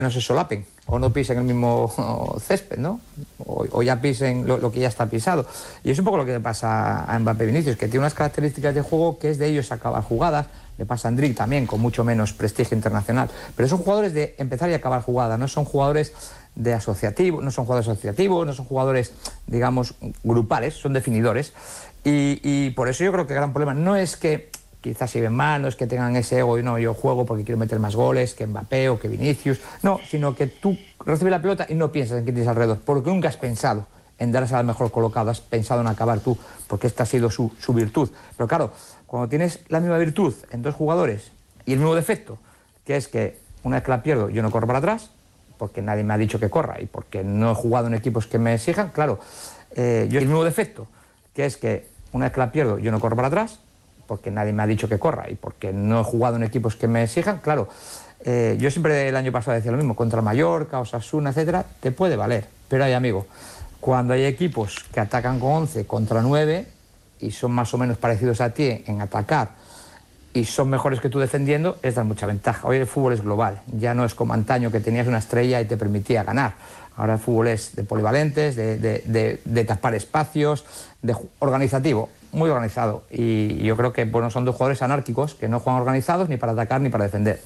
no se solapen o no pisen el mismo césped, ¿no? O ya pisen lo que ya está pisado. Y es un poco lo que le pasa a Mbappé Vinicius, que tiene unas características de juego que es de ellos acabar jugadas. Le pasa a Endrick también, con mucho menos prestigio internacional. Pero son jugadores de empezar y acabar jugadas, no son jugadores de asociativo, no son jugadores asociativos, no son jugadores, digamos, grupales, son definidores. Y por eso yo creo que el gran problema no es que quizás se ven mal, no es que tengan ese ego y no, yo juego porque quiero meter más goles que Mbappé o que Vinicius, no, sino que tú recibes la pelota y no piensas en quién tienes alrededor, porque nunca has pensado en darse al mejor colocado, has pensado en acabar tú, porque esta ha sido su virtud. Pero claro, cuando tienes la misma virtud en dos jugadores y el mismo defecto, que es que una vez que la pierdo yo no corro para atrás, porque nadie me ha dicho que corra y porque no he jugado en equipos que me exijan, claro, yo el mismo defecto, que es que una vez que la pierdo yo no corro para atrás, porque nadie me ha dicho que corra y porque no he jugado en equipos que me exijan, claro, yo siempre el año pasado decía lo mismo, contra Mallorca, Osasuna, etcétera, te puede valer, pero hay amigo, cuando hay equipos que atacan con 11 contra 9 y son más o menos parecidos a ti en atacar y son mejores que tú defendiendo, es dar mucha ventaja. Hoy el fútbol es global, ya no es como antaño que tenías una estrella y te permitía ganar. Ahora el fútbol es de polivalentes, de tapar espacios, de organizativo, muy organizado. Y yo creo que bueno, son dos jugadores anárquicos que no juegan organizados ni para atacar ni para defender.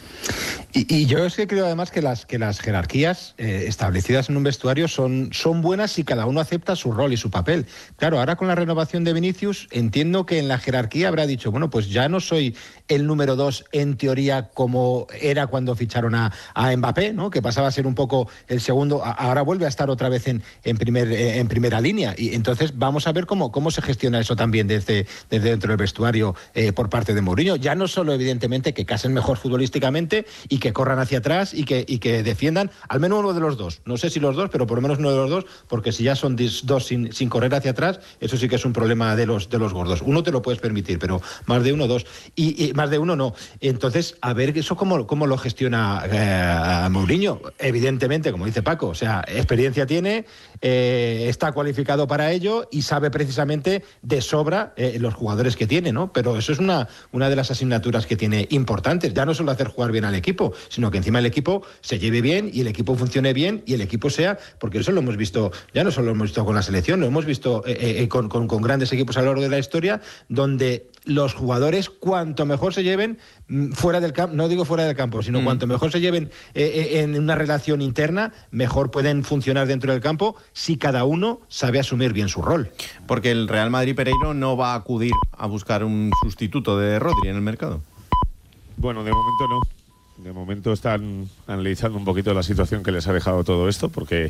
Y yo es que creo además que las jerarquías establecidas en un vestuario son buenas si cada uno acepta su rol y su papel. Claro, ahora con la renovación de Vinicius entiendo que en la jerarquía habrá dicho, bueno, pues ya no soy el número 2 en teoría como era cuando ficharon a Mbappé, ¿no? Que pasaba a ser un poco el segundo, ahora vuelve a estar otra vez en primera línea. Y entonces vamos a ver cómo se gestiona eso también desde dentro del vestuario por parte de Mourinho. Ya no solo evidentemente que casen mejor futbolísticamente y que corran hacia atrás y que defiendan al menos uno de los dos. No sé si los dos, pero por lo menos uno de los dos, porque si ya son dos sin correr hacia atrás, eso sí que es un problema de los gordos. Uno te lo puedes permitir, pero más de uno, dos. Y más de uno no. Entonces, a ver eso cómo lo gestiona Mourinho. Evidentemente, como dice Paco, o sea, experiencia tiene, está cualificado para ello y sabe precisamente de sobra los jugadores que tiene, ¿no? Pero eso es una de las asignaturas que tiene importantes. Ya no solo hacer jugar bien al equipo, sino que encima el equipo se lleve bien y el equipo funcione bien y el equipo sea, porque eso lo hemos visto, ya no solo lo hemos visto con la selección, lo hemos visto con grandes equipos a lo largo de la historia, donde los jugadores cuanto mejor se lleven fuera del campo, no digo fuera del campo, sino cuanto mejor se lleven en una relación interna, mejor pueden funcionar dentro del campo si cada uno sabe asumir bien su rol. Porque el Real Madrid Pereiro no va a acudir a buscar un sustituto de Rodri en el mercado. Bueno, de momento no. De momento están analizando un poquito la situación que les ha dejado todo esto, porque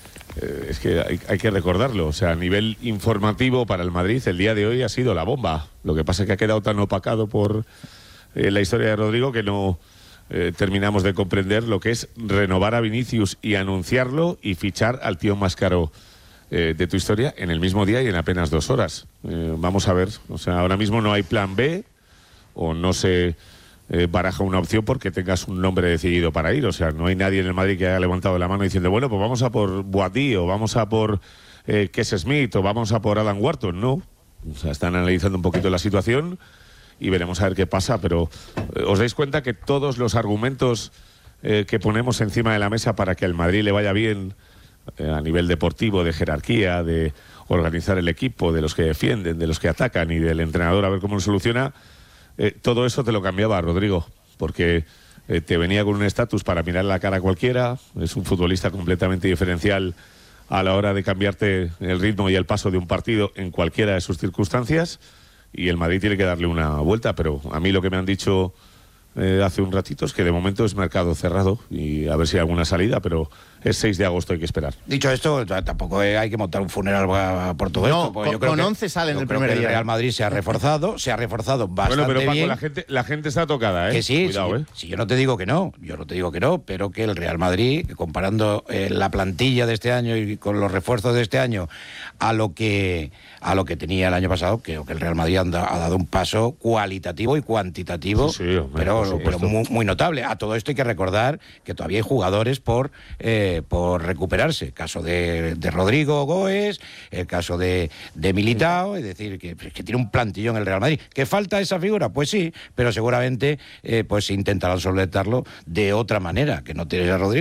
es que hay que recordarlo. O sea, a nivel informativo para el Madrid, el día de hoy ha sido la bomba. Lo que pasa es que ha quedado tan opacado por la historia de Rodrigo que no terminamos de comprender lo que es renovar a Vinicius y anunciarlo y fichar al tío más caro de tu historia en el mismo día y en apenas 2 horas. Vamos a ver. O sea, ahora mismo no hay plan B o no se baraja una opción porque tengas un nombre decidido para ir. O sea, no hay nadie en el Madrid que haya levantado la mano diciendo, bueno, pues vamos a por Boatí o vamos a por Kes Smith o vamos a por Alan Wharton. No. O sea, están analizando un poquito la situación y veremos a ver qué pasa, pero os dais cuenta que todos los argumentos que ponemos encima de la mesa para que al Madrid le vaya bien a nivel deportivo, de jerarquía, de organizar el equipo, de los que defienden, de los que atacan y del entrenador a ver cómo lo soluciona, todo eso te lo cambiaba Rodrigo, porque te venía con un estatus para mirar la cara a cualquiera, es un futbolista completamente diferencial a la hora de cambiarte el ritmo y el paso de un partido en cualquiera de sus circunstancias, y el Madrid tiene que darle una vuelta, pero a mí lo que me han dicho hace un ratito es que de momento es mercado cerrado y a ver si hay alguna salida, pero es 6 de agosto, hay que esperar. Dicho esto, tampoco hay que montar un funeral por todo esto. No, yo creo con 11 salen el primer día. El Real Madrid se ha reforzado bastante bueno, pero Paco, bien. La gente está tocada, ¿eh? Que sí, cuidado, sí, yo no te digo que no, pero que el Real Madrid, comparando la plantilla de este año y con los refuerzos de este año a lo que tenía el año pasado, creo que el Real Madrid ha dado un paso cualitativo y cuantitativo, pero muy notable. A todo esto hay que recordar que todavía hay jugadores por por recuperarse. Caso de Rodrigo Goes, el caso de Militao, es decir, que tiene un plantillón el Real Madrid. ¿Que falta esa figura? Pues sí, pero seguramente pues intentarán solventarlo de otra manera, que no tienes a Rodrigo.